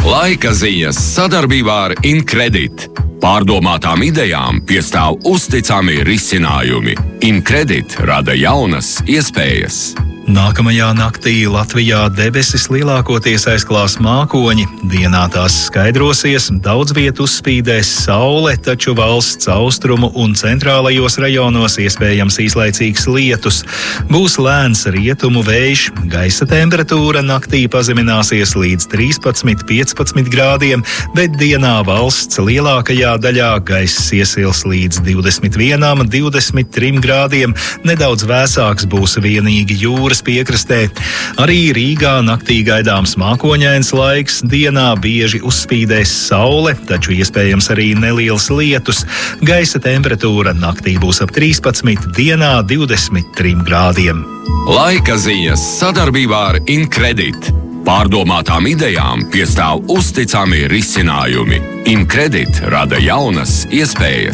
Laika ziņas sadarbībā ar Incredit. Pārdomātām idejām piestāv uzticami risinājumi. Incredit rada jaunas iespējas. Nākamajā naktī Latvijā debesis lielākoties aizklās mākoņi. Dienā tās skaidrosies, daudz vietu uzspīdēs saule, taču valsts austrumu un centrālajos rajonos iespējams īslaicīgs lietus. Būs lēns rietumu vējš, gaisa temperatūra naktī pazemināsies līdz 13–15 grādiem, bet dienā valsts lielākajā daļā gaiss iesils līdz 21–23 grādiem. Nedaudz vēsāks būs vienīgi jūras piekrastē. Arī Rīgā naktī gaidāms mākoņains laiks, dienā bieži uzspīdēs saule, taču iespējams arī neliels lietus. Gaisa temperatūra naktī būs ap 13, dienā 23 grādiem. Laika ziņas sadarbībā ar Incredit. Pārdomātām idejām piestāv uzticami risinājumi. Incredit rada jaunas iespējas.